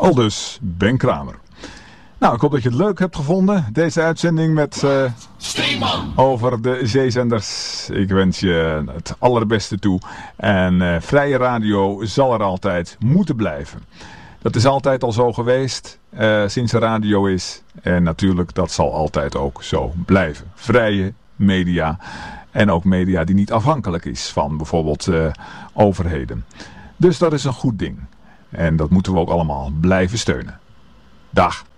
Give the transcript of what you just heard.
Aldus Ben Kramer. Nou, ik hoop dat je het leuk hebt gevonden. Deze uitzending met over de zeezenders. Ik wens je het allerbeste toe. En vrije radio zal er altijd moeten blijven. Dat is altijd al zo geweest, sinds er radio is. En natuurlijk, dat zal altijd ook zo blijven. Vrije media. En ook media die niet afhankelijk is van bijvoorbeeld overheden. Dus dat is een goed ding. En dat moeten we ook allemaal blijven steunen. Dag.